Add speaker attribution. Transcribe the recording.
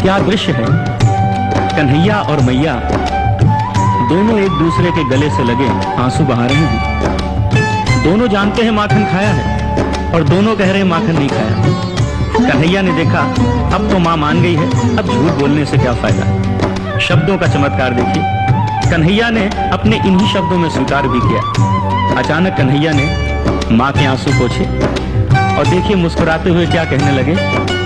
Speaker 1: क्या दृश्य है। कन्हैया और मैया दोनों एक दूसरे के गले से लगे आंसू बहा रहे हैं। दोनों जानते हैं माखन खाया है और दोनों कह रहे हैं माखन नहीं खाया। कन्हैया ने देखा अब तो मां मान गई है, अब झूठ बोलने से क्या फायदा। शब्दों का चमत्कार देखिए, कन्हैया ने अपने इन्हीं शब्दों में स्वीकार भी किया। अचानक कन्हैया ने मां के आंसू पोंछे और देखिए मुस्कुराते हुए क्या कहने लगे।